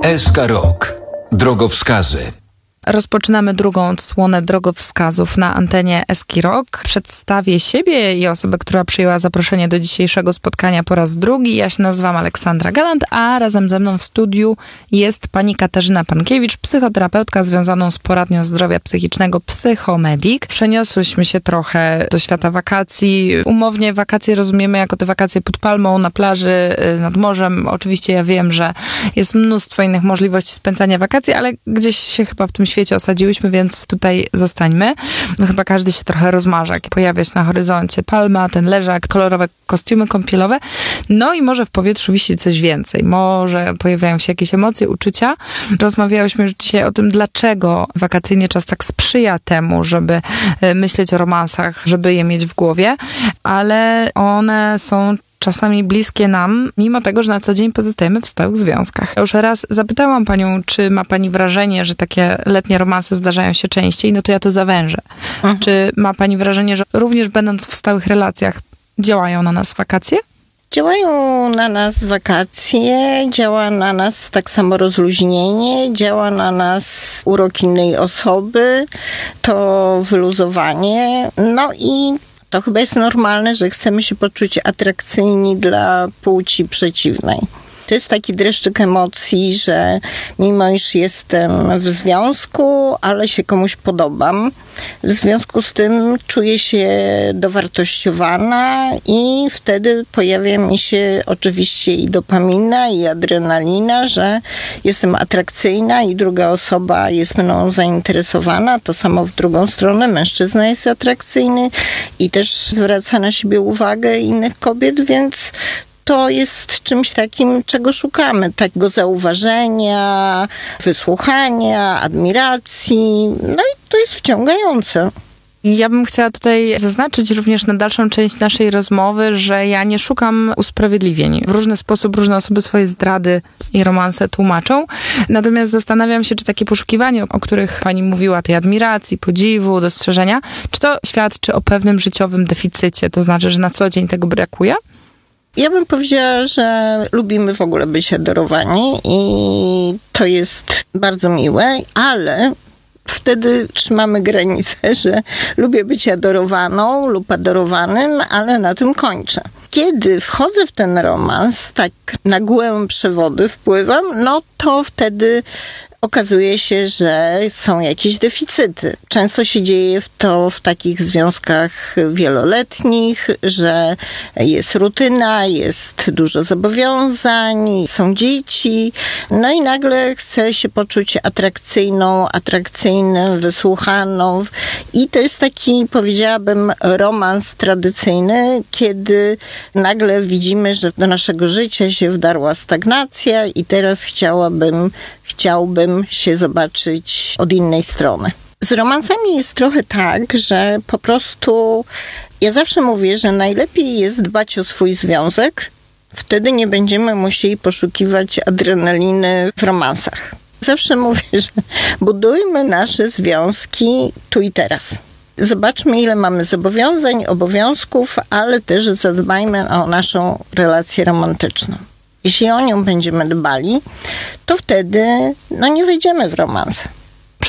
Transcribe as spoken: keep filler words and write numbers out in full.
S K Rock. Drogowskazy. Rozpoczynamy drugą odsłonę drogowskazów na antenie S K Rock. Przedstawię siebie i osobę, która przyjęła zaproszenie do dzisiejszego spotkania po raz drugi. Ja się nazywam Aleksandra Galant, a razem ze mną w studiu jest pani Katarzyna Pankiewicz, psychoterapeutka związaną z poradnią zdrowia psychicznego Psychomedik. Przeniosłyśmy się trochę do świata wakacji. Umownie wakacje rozumiemy jako te wakacje pod palmą, na plaży, nad morzem. Oczywiście ja wiem, że jest mnóstwo innych możliwości spędzania wakacji, ale gdzieś się chyba w tym świecie osadziłyśmy, więc tutaj zostańmy. No chyba każdy się trochę rozmarza, jak pojawia się na horyzoncie palma, ten leżak, kolorowe kostiumy kąpielowe. No i może w powietrzu wisi coś więcej. Może pojawiają się jakieś emocje, uczucia. Rozmawiałyśmy już dzisiaj o tym, dlaczego wakacyjny czas tak sprzyja temu, żeby myśleć o romansach, żeby je mieć w głowie, ale one są czasami bliskie nam, mimo tego, że na co dzień pozostajemy w stałych związkach. Ja już raz zapytałam panią, czy ma pani wrażenie, że takie letnie romanse zdarzają się częściej, no to ja to zawężę. Mhm. Czy ma pani wrażenie, że również będąc w stałych relacjach działają na nas wakacje? Działają na nas wakacje, działa na nas tak samo rozluźnienie, działa na nas urok innej osoby, to wyluzowanie, no i to chyba jest normalne, że chcemy się poczuć atrakcyjni dla płci przeciwnej. To jest taki dreszczyk emocji, że mimo iż jestem w związku, ale się komuś podobam, w związku z tym czuję się dowartościowana i wtedy pojawia mi się oczywiście i dopamina, i adrenalina, że jestem atrakcyjna i druga osoba jest mną zainteresowana. To samo w drugą stronę, mężczyzna jest atrakcyjny i też zwraca na siebie uwagę innych kobiet, więc to jest czymś takim, czego szukamy. Takiego zauważenia, wysłuchania, admiracji. No i to jest wciągające. Ja bym chciała tutaj zaznaczyć również na dalszą część naszej rozmowy, że ja nie szukam usprawiedliwień. W różny sposób różne osoby swoje zdrady i romanse tłumaczą. Natomiast zastanawiam się, czy takie poszukiwanie, o których pani mówiła, tej admiracji, podziwu, dostrzeżenia, czy to świadczy o pewnym życiowym deficycie? To znaczy, że na co dzień tego brakuje? Ja bym powiedziała, że lubimy w ogóle być adorowani i to jest bardzo miłe, ale wtedy trzymamy granicę, że lubię być adorowaną lub adorowanym, ale na tym kończę. Kiedy wchodzę w ten romans, tak na głębsze przewody wpływam, no to wtedy okazuje się, że są jakieś deficyty. Często się dzieje to w takich związkach wieloletnich, że jest rutyna, jest dużo zobowiązań, są dzieci, no i nagle chce się poczuć atrakcyjną, atrakcyjnym, wysłuchaną. I to jest taki, powiedziałabym, romans tradycyjny, kiedy nagle widzimy, że do naszego życia się wdarła stagnacja i teraz chciałabym, chciałbym się zobaczyć od innej strony. Z romansami jest trochę tak, że po prostu ja zawsze mówię, że najlepiej jest dbać o swój związek, wtedy nie będziemy musieli poszukiwać adrenaliny w romansach. Zawsze mówię, że budujmy nasze związki tu i teraz. Zobaczmy, ile mamy zobowiązań, obowiązków, ale też zadbajmy o naszą relację romantyczną. Jeśli o nią będziemy dbali, to wtedy no nie wejdziemy w romans.